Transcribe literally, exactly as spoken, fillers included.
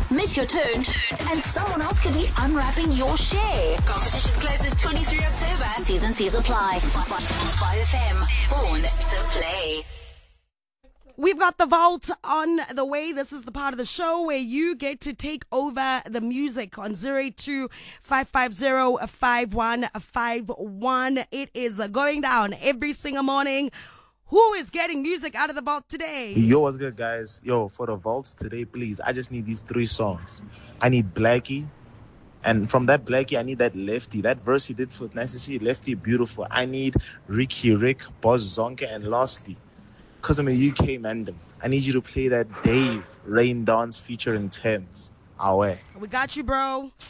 Miss your turn, and someone else could be unwrapping your share. Competition closes twenty-third of October. T's and C's apply. five F M, born to play. We've got the vault on the way. This is the part of the show where you get to take over the music on zero eight two, five five zero, five one five one. It is going down every single morning. Who is getting music out of the vault today? Yo, what's good, guys? Yo, for the vaults today, please, I just need these three songs. I need Blackie. And from that Blackie, I need that Lefty. That verse he did for Nice to See Lefty, beautiful. I need Ricky Rick, Boss Zonke, and lastly, because I'm a U K man, I need you to play that Dave Rain Dance featuring Thames. Away. We got you, bro.